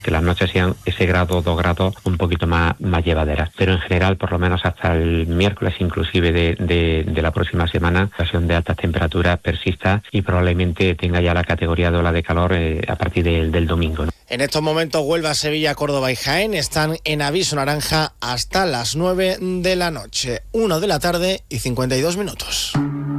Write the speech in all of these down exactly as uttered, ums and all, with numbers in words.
que las noches sean ese grado o dos grados un poquito más, más llevaderas. Pero en general, por lo menos hasta el miércoles inclusive de, de, de la próxima semana, la situación de altas temperaturas persista y probablemente tenga ya la categoría de ola de calor eh, a partir del, del domingo, ¿no? En estos momentos Huelva, Sevilla, Córdoba y Jaén están en aviso naranja hasta las nueve de la noche, una de la tarde y cincuenta y dos minutos.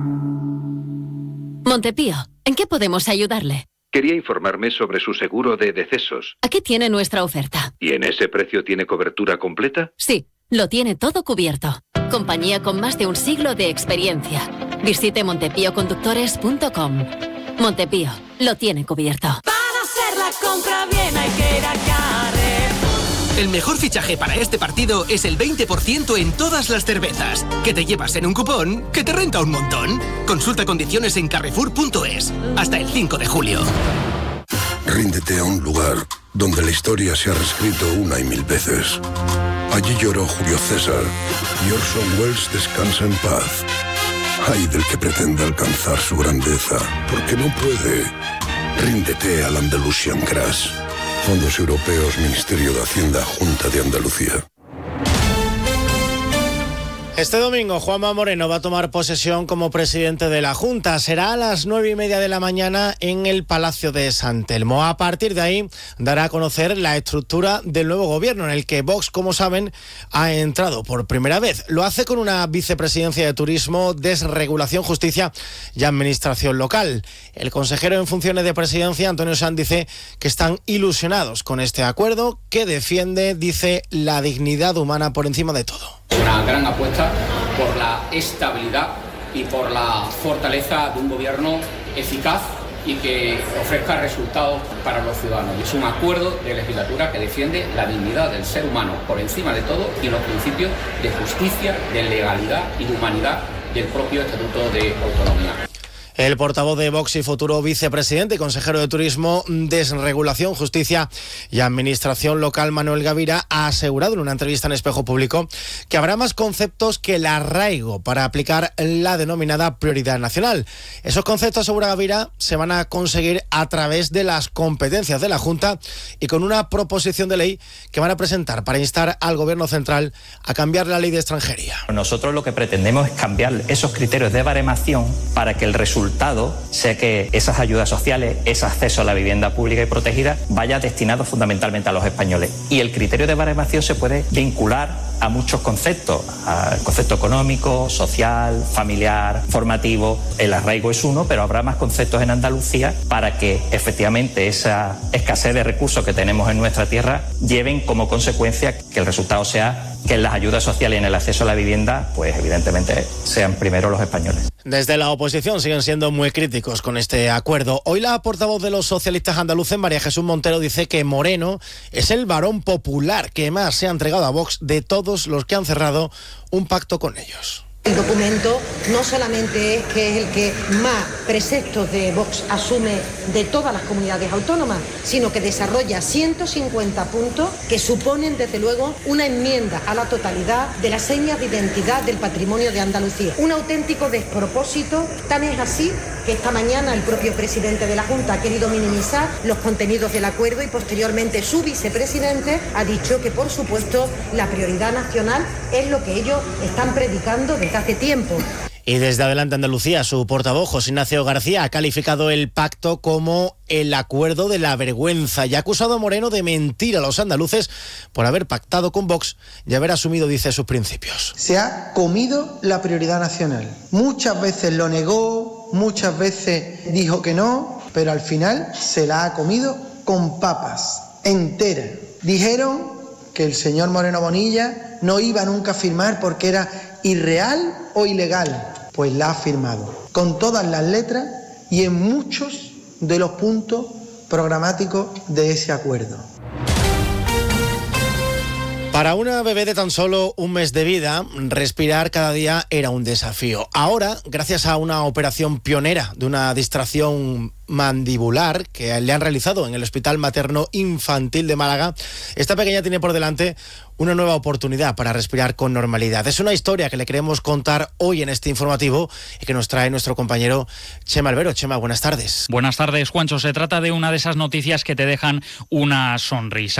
Montepío, ¿en qué podemos ayudarle? Quería informarme sobre su seguro de decesos. Aquí tiene nuestra oferta. ¿Y en ese precio tiene cobertura completa? Sí, lo tiene todo cubierto. Compañía con más de un siglo de experiencia. Visite montepío conductores punto com. Montepío, lo tiene cubierto. Para hacer la compra bien hay que ir a Carrefour. El mejor fichaje para este partido es el veinte por ciento en todas las cervezas, que te llevas en un cupón que te renta un montón. Consulta condiciones en carrefour punto es. Hasta el cinco de julio. Ríndete a un lugar donde la historia se ha reescrito una y mil veces. Allí lloró Julio César y Orson Welles descansa en paz. Ay del que pretenda alcanzar su grandeza, porque no puede. Ríndete al Andalusian Crash. Fondos Europeos, Ministerio de Hacienda, Junta de Andalucía. Este domingo Juanma Moreno va a tomar posesión como presidente de la Junta. Será a las nueve y media de la mañana en el Palacio de San Telmo. A partir de ahí dará a conocer la estructura del nuevo gobierno, en el que Vox, como saben, ha entrado por primera vez. Lo hace con una vicepresidencia de Turismo, Desregulación, Justicia y Administración Local. El consejero en funciones de presidencia, Antonio Sanz, dice que están ilusionados con este acuerdo, que defiende, dice, la dignidad humana por encima de todo. Una gran apuesta por la estabilidad y por la fortaleza de un gobierno eficaz y que ofrezca resultados para los ciudadanos. Es un acuerdo de legislatura que defiende la dignidad del ser humano por encima de todo y los principios de justicia, de legalidad y de humanidad del propio Estatuto de Autonomía. El portavoz de Vox y futuro vicepresidente y consejero de Turismo, Desregulación, Justicia y Administración Local, Manuel Gavira, ha asegurado en una entrevista en Espejo Público que habrá más conceptos que el arraigo para aplicar la denominada prioridad nacional. Esos conceptos, asegura Gavira, se van a conseguir a través de las competencias de la Junta y con una proposición de ley que van a presentar para instar al Gobierno central a cambiar la ley de extranjería. Nosotros lo que pretendemos es cambiar esos criterios de baremación para que el resultado resultado sea que esas ayudas sociales, ese acceso a la vivienda pública y protegida vaya destinado fundamentalmente a los españoles. Y el criterio de baremación se puede vincular a muchos conceptos, al concepto económico, social, familiar, formativo. El arraigo es uno, pero habrá más conceptos en Andalucía para que efectivamente esa escasez de recursos que tenemos en nuestra tierra lleven como consecuencia que el resultado sea que en las ayudas sociales y en el acceso a la vivienda, pues evidentemente sean primero los españoles. Desde la oposición siguen siendo muy críticos con este acuerdo. Hoy la portavoz de los socialistas andaluces, María Jesús Montero, dice que Moreno es el varón popular que más se ha entregado a Vox de todos los que han cerrado un pacto con ellos. El documento no solamente es que es el que más preceptos de Vox asume de todas las comunidades autónomas, sino que desarrolla ciento cincuenta puntos que suponen desde luego una enmienda a la totalidad de las señas de identidad del patrimonio de Andalucía. Un auténtico despropósito, tan es así que esta mañana el propio presidente de la Junta ha querido minimizar los contenidos del acuerdo y posteriormente su vicepresidente ha dicho que por supuesto la prioridad nacional es lo que ellos están predicando desde hace tiempo. Y desde Adelante Andalucía, su portavoz, José Ignacio García, ha calificado el pacto como el acuerdo de la vergüenza y ha acusado a Moreno de mentir a los andaluces por haber pactado con Vox y haber asumido, dice, sus principios. Se ha comido la prioridad nacional. Muchas veces lo negó, muchas veces dijo que no, pero al final se la ha comido con papas, entera. Dijeron que el señor Moreno Bonilla no iba nunca a firmar porque era irreal o ilegal. Pues la ha firmado, con todas las letras y en muchos de los puntos programáticos de ese acuerdo. Para una bebé de tan solo un mes de vida, respirar cada día era un desafío. Ahora, gracias a una operación pionera de una distracción mandibular que le han realizado en el Hospital Materno Infantil de Málaga, esta pequeña tiene por delante una nueva oportunidad para respirar con normalidad. Es una historia que le queremos contar hoy en este informativo y que nos trae nuestro compañero Chema Albero. Chema, buenas tardes. Buenas tardes, Juancho. Se trata de una de esas noticias que te dejan una sonrisa.